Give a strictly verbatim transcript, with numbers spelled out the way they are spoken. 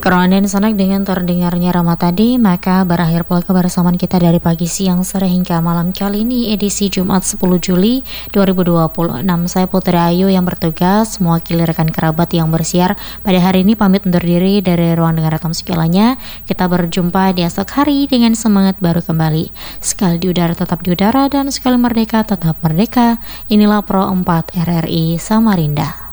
Keronden sanak dengan terdengarnya Rama tadi, maka berakhir pula kebersamaan kita dari pagi, siang, sore hingga malam kali ini edisi Jumat sepuluh Juli dua ribu dua puluh enam. Saya Putri Ayu yang bertugas mewakili rekan kerabat yang bersiar pada hari ini pamit undur diri dari ruang dengar Atom segalanya. Kita berjumpa di esok hari dengan semangat baru kembali. Sekali di udara tetap di udara dan sekali merdeka tetap merdeka. Inilah Pro empat R R I Samarinda.